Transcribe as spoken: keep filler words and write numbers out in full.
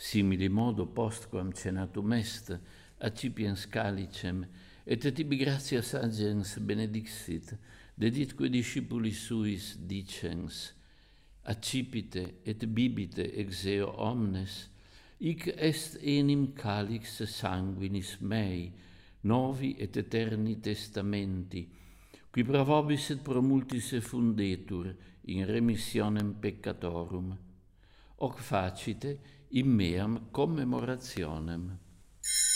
simili modo postquam cenatum est, accipiens calicem, et tibi gratias agens benedixit, deditque discipulis suis dicens, accipite et bibite ex eo omnes, hic est enim calix sanguinis mei, novi et eterni testamenti, qui pro vobis et pro multis fundetur in remissionem peccatorum. Hoc facite in meam commemorationem.